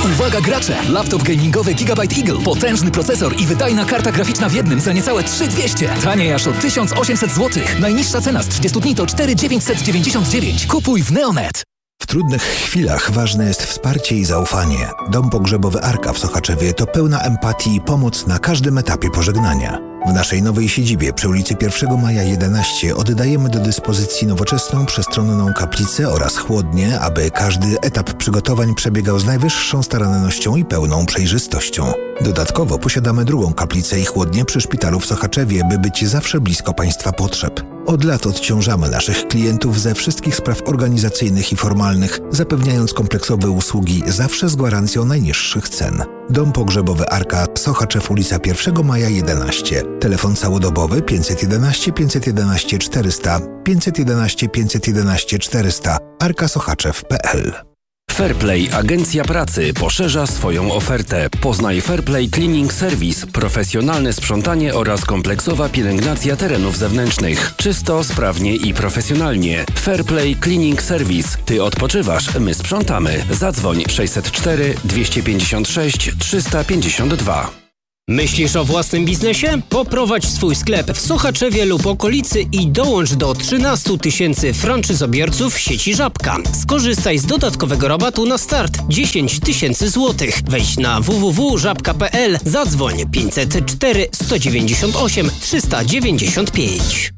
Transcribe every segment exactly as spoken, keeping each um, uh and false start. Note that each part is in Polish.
Uwaga gracze! Laptop gamingowy Gigabyte Eagle. Potężny procesor i wydajna karta graficzna w jednym za niecałe trzy tysiące dwieście. Taniej aż o tysiąc osiemset złotych. Najniższa cena z trzydziestu dni to cztery tysiące dziewięćset dziewięćdziesiąt dziewięć. Kupuj w Neonet. W trudnych chwilach ważne jest wsparcie i zaufanie. Dom pogrzebowy Arka w Sochaczewie to pełna empatii i pomoc na każdym etapie pożegnania. W naszej nowej siedzibie przy ulicy pierwszego maja jedenaście oddajemy do dyspozycji nowoczesną, przestronną kaplicę oraz chłodnię, aby każdy etap przygotowań przebiegał z najwyższą starannością i pełną przejrzystością. Dodatkowo posiadamy drugą kaplicę i chłodnię przy szpitalu w Sochaczewie, by być zawsze blisko Państwa potrzeb. Od lat odciążamy naszych klientów ze wszystkich spraw organizacyjnych i formalnych, zapewniając kompleksowe usługi zawsze z gwarancją najniższych cen. Dom pogrzebowy Arka, Sochaczew, ulica pierwszego maja jedenaście. Telefon całodobowy pięćset jedenaście pięćset jedenaście czterysta, pięćset jedenaście pięćset jedenaście czterysta, arkasoczaczew kropka p l. Fairplay Agencja Pracy poszerza swoją ofertę. Poznaj Fairplay Cleaning Service, profesjonalne sprzątanie oraz kompleksowa pielęgnacja terenów zewnętrznych. Czysto, sprawnie i profesjonalnie. Fairplay Cleaning Service. Ty odpoczywasz, my sprzątamy. Zadzwoń sześćset cztery dwieście pięćdziesiąt sześć trzysta pięćdziesiąt dwa. Myślisz o własnym biznesie? Poprowadź swój sklep w Sochaczewie lub okolicy i dołącz do trzynastu tysięcy franczyzobiorców sieci Żabka. Skorzystaj z dodatkowego rabatu na start dziesięć tysięcy złotych. Wejdź na w w w kropka żabka kropka p l, zadzwoń pięćset cztery sto dziewięćdziesiąt osiem trzysta dziewięćdziesiąt pięć.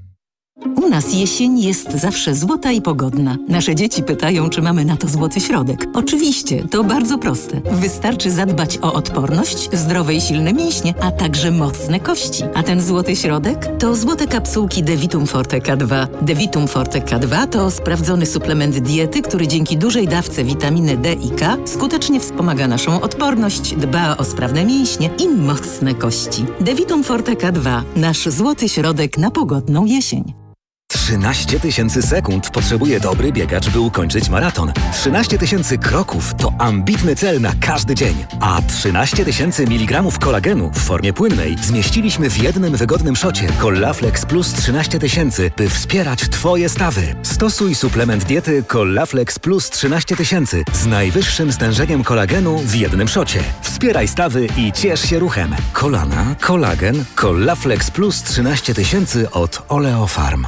U nas jesień jest zawsze złota i pogodna. Nasze dzieci pytają, czy mamy na to złoty środek. Oczywiście, to bardzo proste. Wystarczy zadbać o odporność, zdrowe i silne mięśnie, a także mocne kości. A ten złoty środek to złote kapsułki Devitum Forte K dwa. Devitum Forte K dwa to sprawdzony suplement diety, który dzięki dużej dawce witaminy D i K skutecznie wspomaga naszą odporność, dba o sprawne mięśnie i mocne kości. Devitum Forte K dwa. Nasz złoty środek na pogodną jesień. trzynaście tysięcy sekund potrzebuje dobry biegacz, by ukończyć maraton. trzynaście tysięcy kroków to ambitny cel na każdy dzień. A trzynaście tysięcy miligramów kolagenu w formie płynnej zmieściliśmy w jednym wygodnym szocie Collaflex Plus trzynaście tysięcy, by wspierać Twoje stawy. Stosuj suplement diety Collaflex Plus trzynaście tysięcy z najwyższym stężeniem kolagenu w jednym szocie. Wspieraj stawy i ciesz się ruchem. Kolana, kolagen, Collaflex Plus trzynaście tysięcy od Oleofarm.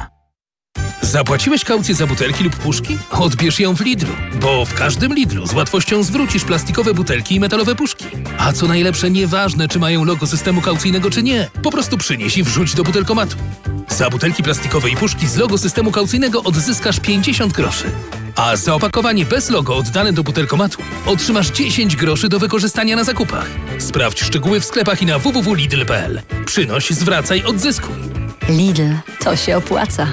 Zapłaciłeś kaucję za butelki lub puszki? Odbierz ją w Lidlu, bo w każdym Lidlu z łatwością zwrócisz plastikowe butelki i metalowe puszki. A co najlepsze, nieważne czy mają logo systemu kaucyjnego czy nie, po prostu przynieś i wrzuć do butelkomatu. Za butelki plastikowe i puszki z logo systemu kaucyjnego odzyskasz pięćdziesiąt groszy. A za opakowanie bez logo oddane do butelkomatu otrzymasz dziesięć groszy do wykorzystania na zakupach. Sprawdź szczegóły w sklepach i na w w w kropka lidl kropka p l. Przynoś, zwracaj, odzyskuj. Lidl, to się opłaca.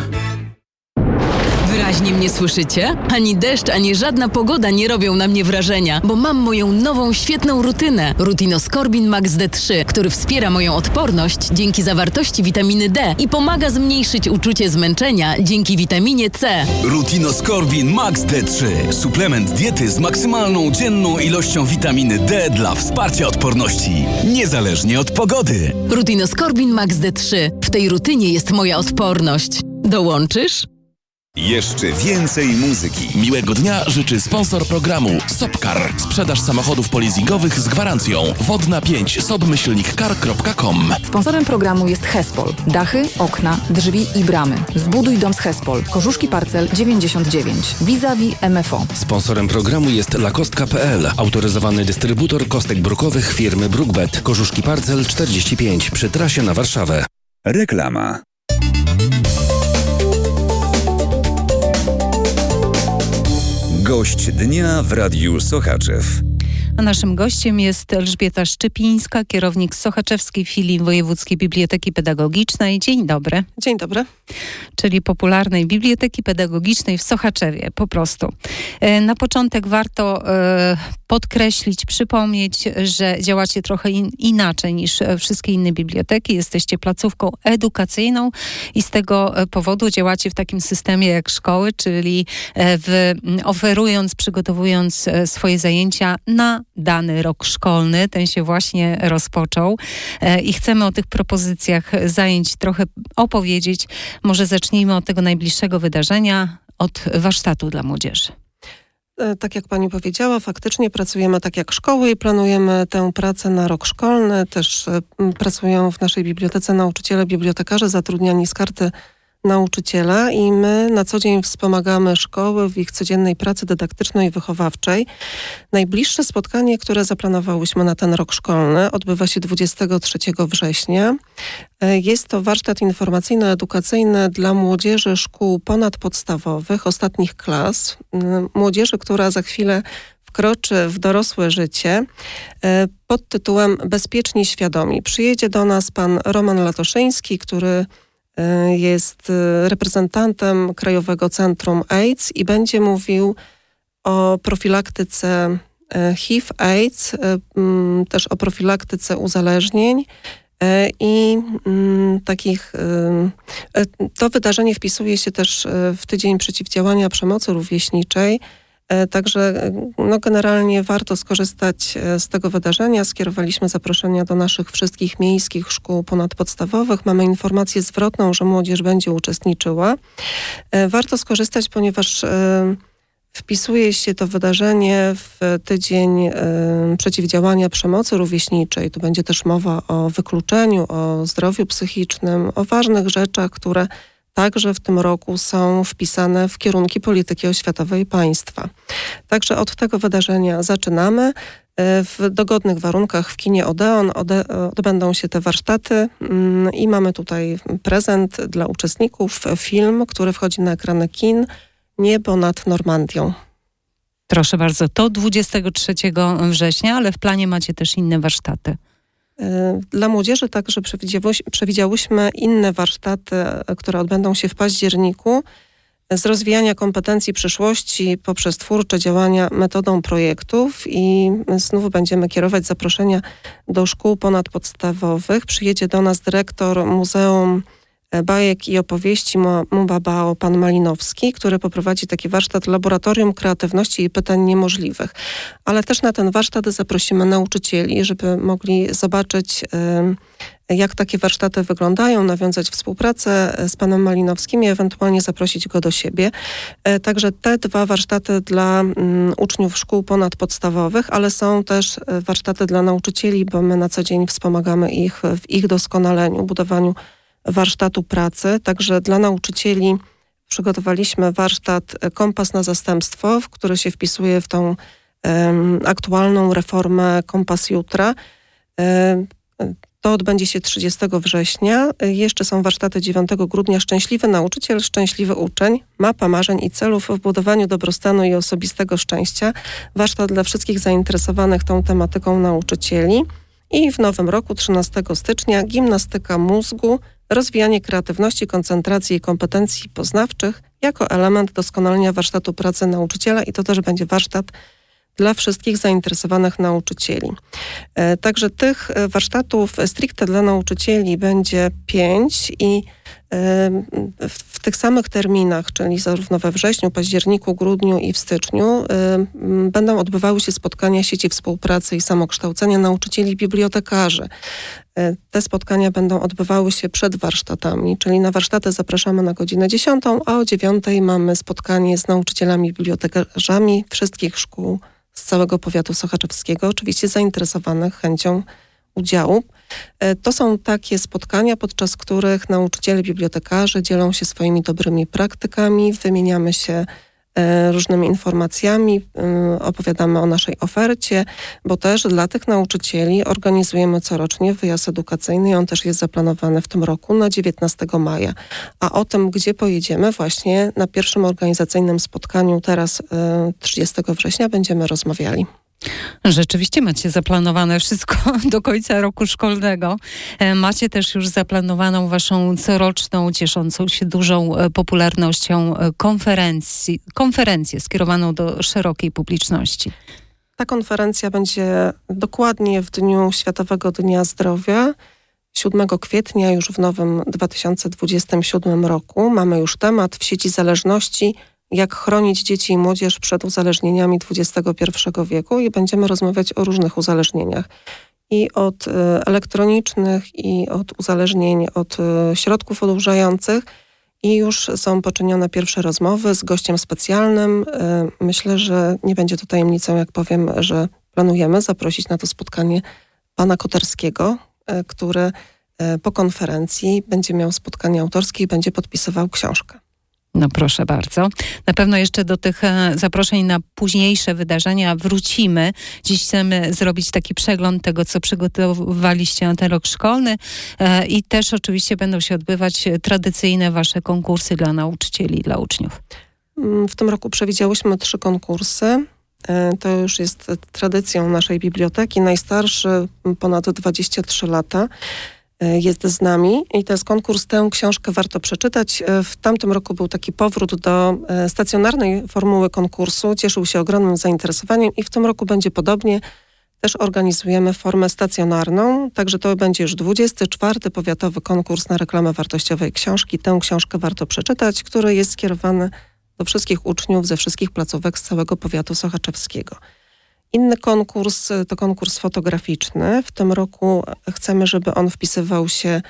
Wyraźnie mnie słyszycie? Ani deszcz, ani żadna pogoda nie robią na mnie wrażenia, bo mam moją nową, świetną rutynę. Rutinoskorbin Max D trzy, który wspiera moją odporność dzięki zawartości witaminy D i pomaga zmniejszyć uczucie zmęczenia dzięki witaminie C. Rutinoskorbin Max D trzy. Suplement diety z maksymalną dzienną ilością witaminy D dla wsparcia odporności, niezależnie od pogody. Rutinoskorbin Max D trzy. W tej rutynie jest moja odporność. Dołączysz? Jeszcze więcej muzyki. Miłego dnia życzy sponsor programu Sopcar. Sprzedaż samochodów polizingowych z gwarancją. Wodna pięć sobmyślnik car kropka com. Sponsorem programu jest Hespol. Dachy, okna, drzwi i bramy. Zbuduj dom z Hespol. Korzuszki Parcel dziewięćdziesiąt dziewięć. Vis-a-vis M F O. Sponsorem programu jest lakostka kropka p l. Autoryzowany dystrybutor kostek brukowych firmy Brookbet. Korzuszki Parcel czterdzieści pięć przy trasie na Warszawę. Reklama. Gość dnia w Radiu Sochaczew. A naszym gościem jest Elżbieta Szczypińska, kierownik Sochaczewskiej Filii Wojewódzkiej Biblioteki Pedagogicznej. Dzień dobry. Dzień dobry. Czyli popularnej Biblioteki Pedagogicznej w Sochaczewie, po prostu. Na początek warto podkreślić, przypomnieć, że działacie trochę in, inaczej niż wszystkie inne biblioteki. Jesteście placówką edukacyjną i z tego powodu działacie w takim systemie jak szkoły, czyli w, oferując, przygotowując swoje zajęcia na dany rok szkolny. Ten się właśnie rozpoczął i chcemy o tych propozycjach zajęć trochę opowiedzieć. Może zacznijmy od tego najbliższego wydarzenia, od warsztatu dla młodzieży. tak jak pani powiedziała, faktycznie pracujemy tak jak szkoły i planujemy tę pracę na rok szkolny. Też pracują w naszej bibliotece nauczyciele, bibliotekarze zatrudniani z karty nauczyciela i my na co dzień wspomagamy szkoły w ich codziennej pracy dydaktycznej i wychowawczej. Najbliższe spotkanie, które zaplanowałyśmy na ten rok szkolny, odbywa się dwudziestego trzeciego września. Jest to warsztat informacyjno-edukacyjny dla młodzieży szkół ponadpodstawowych, ostatnich klas. Młodzieży, która za chwilę wkroczy w dorosłe życie, pod tytułem Bezpieczni Świadomi. Przyjedzie do nas pan Roman Latoszyński, który jest reprezentantem Krajowego Centrum AIDS i będzie mówił o profilaktyce H I V AIDS, też o profilaktyce uzależnień i takich... To wydarzenie wpisuje się też w Tydzień Przeciwdziałania Przemocy Rówieśniczej. Także no generalnie warto skorzystać z tego wydarzenia. Skierowaliśmy zaproszenia do naszych wszystkich miejskich szkół ponadpodstawowych. Mamy informację zwrotną, że młodzież będzie uczestniczyła. Warto skorzystać, ponieważ wpisuje się to wydarzenie w Tydzień Przeciwdziałania Przemocy Rówieśniczej. Tu będzie też mowa o wykluczeniu, o zdrowiu psychicznym, o ważnych rzeczach, które także w tym roku są wpisane w kierunki polityki oświatowej państwa. Także od tego wydarzenia zaczynamy. W dogodnych warunkach w kinie Odeon odbędą się te warsztaty i mamy tutaj prezent dla uczestników, film, który wchodzi na ekrany kin, Niebo nad Normandią. Proszę bardzo, to dwudziestego trzeciego września, ale w planie macie też inne warsztaty. Dla młodzieży także przewidziałyśmy inne warsztaty, które odbędą się w październiku, z rozwijania kompetencji przyszłości poprzez twórcze działania metodą projektów i znów będziemy kierować zaproszenia do szkół ponadpodstawowych. Przyjedzie do nas dyrektor Muzeum Bajek i Opowieści Mubabao, pan Malinowski, który poprowadzi taki warsztat Laboratorium Kreatywności i Pytań Niemożliwych. Ale też na ten warsztat zaprosimy nauczycieli, żeby mogli zobaczyć, jak takie warsztaty wyglądają, nawiązać współpracę z panem Malinowskim i ewentualnie zaprosić go do siebie. Także te dwa warsztaty dla uczniów szkół ponadpodstawowych, ale są też warsztaty dla nauczycieli, bo my na co dzień wspomagamy ich w ich doskonaleniu, budowaniu warsztatu pracy. Także dla nauczycieli przygotowaliśmy warsztat Kompas na zastępstwo, który się wpisuje w tą um, aktualną reformę Kompas Jutra. Um, to odbędzie się trzydziestego września. Jeszcze są warsztaty dziewiątego grudnia. Szczęśliwy nauczyciel, szczęśliwy uczeń. Mapa marzeń i celów w budowaniu dobrostanu i osobistego szczęścia. Warsztat dla wszystkich zainteresowanych tą tematyką nauczycieli. I w nowym roku, trzynastego stycznia, gimnastyka mózgu, rozwijanie kreatywności, koncentracji i kompetencji poznawczych jako element doskonalenia warsztatu pracy nauczyciela i to też będzie warsztat dla wszystkich zainteresowanych nauczycieli. E, także tych warsztatów stricte dla nauczycieli będzie pięć i e, w, w tych samych terminach, czyli zarówno we wrześniu, październiku, grudniu i w styczniu e, będą odbywały się spotkania sieci współpracy i samokształcenia nauczycieli i bibliotekarzy. E, te spotkania będą odbywały się przed warsztatami, czyli na warsztaty zapraszamy na godzinę dziesiątą, a o dziewiątej mamy spotkanie z nauczycielami i bibliotekarzami wszystkich szkół z całego powiatu sochaczewskiego, oczywiście zainteresowanych chęcią udziału. To są takie spotkania, podczas których nauczyciele, bibliotekarze dzielą się swoimi dobrymi praktykami, wymieniamy się różnymi informacjami, opowiadamy o naszej ofercie, bo też dla tych nauczycieli organizujemy corocznie wyjazd edukacyjny i on też jest zaplanowany w tym roku na dziewiętnastego maja. A o tym, gdzie pojedziemy, właśnie na pierwszym organizacyjnym spotkaniu teraz trzydziestego września będziemy rozmawiali. Rzeczywiście macie zaplanowane wszystko do końca roku szkolnego. Macie też już zaplanowaną waszą coroczną, cieszącą się dużą popularnością konferencji, konferencję skierowaną do szerokiej publiczności. Ta konferencja będzie dokładnie w dniu Światowego Dnia Zdrowia, siódmego kwietnia już w nowym dwa tysiące dwudziestym siódmym roku. Mamy już temat w sieci zależności, jak chronić dzieci i młodzież przed uzależnieniami dwudziestego pierwszego wieku i będziemy rozmawiać o różnych uzależnieniach. I od elektronicznych, i od uzależnień od środków odurzających, i już są poczynione pierwsze rozmowy z gościem specjalnym. Myślę, że nie będzie to tajemnicą, jak powiem, że planujemy zaprosić na to spotkanie pana Koterskiego, który po konferencji będzie miał spotkanie autorskie i będzie podpisywał książkę. No proszę bardzo. Na pewno jeszcze do tych zaproszeń na późniejsze wydarzenia wrócimy. Dziś chcemy zrobić taki przegląd tego, co przygotowaliście na ten rok szkolny i też oczywiście będą się odbywać tradycyjne wasze konkursy dla nauczycieli, dla uczniów. W tym roku przewidziałyśmy trzy konkursy. To już jest tradycją naszej biblioteki. Najstarszy, ponad dwadzieścia trzy lata, jest z nami i to jest konkurs Tę książkę warto przeczytać. W tamtym roku był taki powrót do stacjonarnej formuły konkursu. Cieszył się ogromnym zainteresowaniem i w tym roku będzie podobnie. Też organizujemy formę stacjonarną, także to będzie już dwudziesty czwarty powiatowy konkurs na reklamę wartościowej książki Tę książkę warto przeczytać, który jest skierowany do wszystkich uczniów ze wszystkich placówek z całego powiatu sochaczewskiego. Inny konkurs to konkurs fotograficzny. W tym roku chcemy, żeby on wpisywał się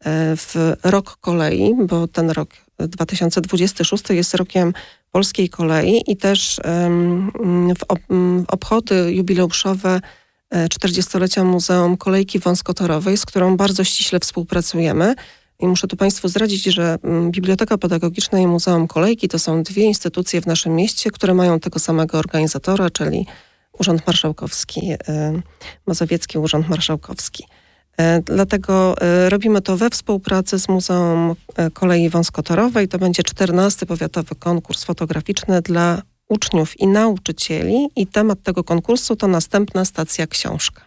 w rok kolei, bo ten rok dwa tysiące dwudziesty szósty jest rokiem polskiej kolei i też w obchody jubileuszowe czterdziestolecia Muzeum Kolejki Wąskotorowej, z którą bardzo ściśle współpracujemy. I muszę tu Państwu zdradzić, że Biblioteka Pedagogiczna i Muzeum Kolejki to są dwie instytucje w naszym mieście, które mają tego samego organizatora, czyli Urząd Marszałkowski, Mazowiecki Urząd Marszałkowski. Dlatego robimy to we współpracy z Muzeum Kolei Wąskotorowej. To będzie czternasty powiatowy konkurs fotograficzny dla uczniów i nauczycieli i temat tego konkursu to następna stacja książka.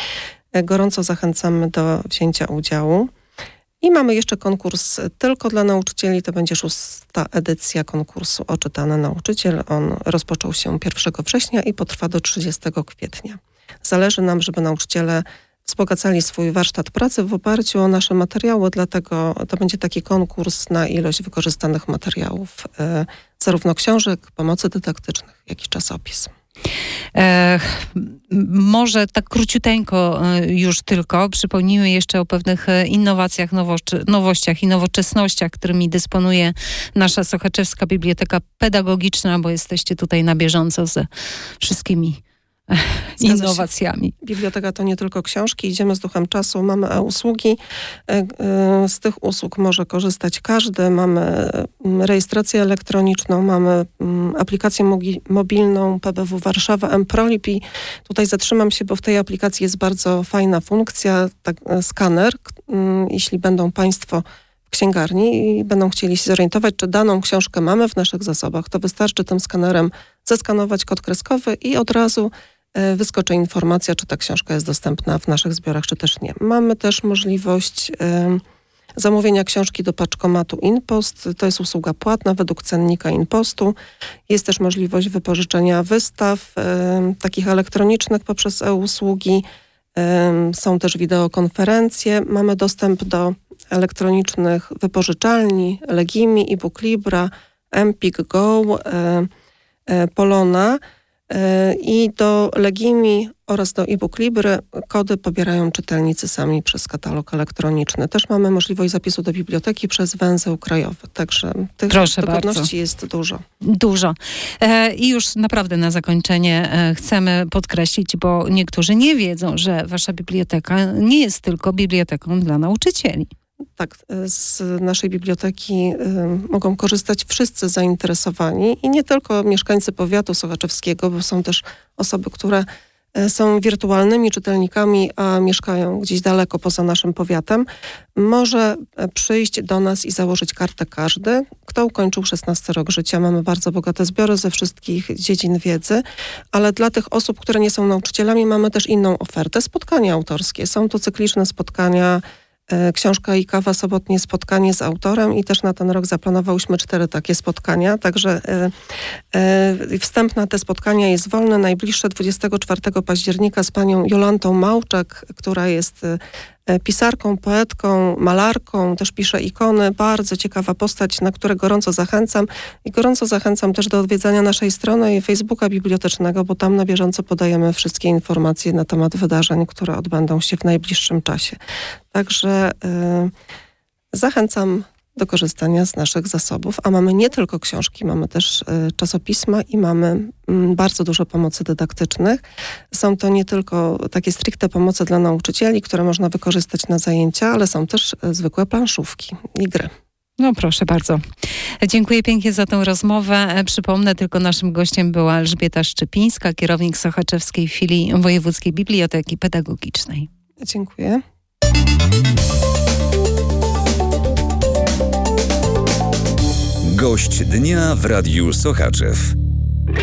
Gorąco zachęcamy do wzięcia udziału. I mamy jeszcze konkurs tylko dla nauczycieli, to będzie szósta edycja konkursu Oczytany Nauczyciel. On rozpoczął się pierwszego września i potrwa do trzydziestego kwietnia. Zależy nam, żeby nauczyciele wzbogacali swój warsztat pracy w oparciu o nasze materiały, dlatego to będzie taki konkurs na ilość wykorzystanych materiałów, e, zarówno książek, pomocy dydaktycznych, jak i czasopis. E, może tak króciuteńko już tylko przypomnijmy jeszcze o pewnych innowacjach, nowości, nowościach i nowoczesnościach, którymi dysponuje nasza Sochaczewska Biblioteka Pedagogiczna, bo jesteście tutaj na bieżąco ze wszystkimi Zgadza innowacjami. Się. Biblioteka to nie tylko książki, idziemy z duchem czasu, mamy e-usługi. Z tych usług może korzystać każdy. Mamy rejestrację elektroniczną, mamy aplikację mobilną P B W Warszawa mProlib i tutaj zatrzymam się, bo w tej aplikacji jest bardzo fajna funkcja, tak, skaner. Jeśli będą Państwo w księgarni i będą chcieli się zorientować, czy daną książkę mamy w naszych zasobach, to wystarczy tym skanerem zeskanować kod kreskowy i od razu wyskoczy informacja, czy ta książka jest dostępna w naszych zbiorach, czy też nie. Mamy też możliwość y, zamówienia książki do paczkomatu InPost. To jest usługa płatna według cennika InPostu. Jest też możliwość wypożyczenia wystaw y, takich elektronicznych poprzez e-usługi. Y, są też wideokonferencje. Mamy dostęp do elektronicznych wypożyczalni Legimi, eBook Libra, Empik Go, y, y, Polona. I do Legimi oraz do eBook Libry kody pobierają czytelnicy sami przez katalog elektroniczny. Też mamy możliwość zapisu do biblioteki przez węzeł krajowy. Także tych Proszę dogodności bardzo. jest dużo. Dużo. E, I już naprawdę na zakończenie e, chcemy podkreślić, bo niektórzy nie wiedzą, że wasza biblioteka nie jest tylko biblioteką dla nauczycieli. Tak, z naszej biblioteki y, mogą korzystać wszyscy zainteresowani i nie tylko mieszkańcy powiatu sochaczewskiego, bo są też osoby, które y, są wirtualnymi czytelnikami, a mieszkają gdzieś daleko poza naszym powiatem. Może przyjść do nas i założyć kartę każdy, kto ukończył szesnasty rok życia. Mamy bardzo bogate zbiory ze wszystkich dziedzin wiedzy, ale dla tych osób, które nie są nauczycielami, mamy też inną ofertę. Spotkania autorskie. Są to cykliczne spotkania, Książka i kawa, sobotnie spotkanie z autorem i też na ten rok zaplanowałyśmy cztery takie spotkania, także y, y, wstęp na te spotkania jest wolny. Najbliższe dwudziestego czwartego października z panią Jolantą Małczak, która jest y, pisarką, poetką, malarką, też pisze ikony. Bardzo ciekawa postać, na które gorąco zachęcam. I gorąco zachęcam też do odwiedzania naszej strony i Facebooka bibliotecznego, bo tam na bieżąco podajemy wszystkie informacje na temat wydarzeń, które odbędą się w najbliższym czasie. Także y, zachęcam do korzystania z naszych zasobów. A mamy nie tylko książki, mamy też czasopisma i mamy bardzo dużo pomocy dydaktycznych. Są to nie tylko takie stricte pomoce dla nauczycieli, które można wykorzystać na zajęcia, ale są też zwykłe planszówki i gry. No proszę bardzo. Dziękuję pięknie za tę rozmowę. Przypomnę, tylko naszym gościem była Elżbieta Szczypińska, kierownik sochaczewskiej filii Wojewódzkiej Biblioteki Pedagogicznej. Dziękuję. Gość dnia w Radiu Sochaczew.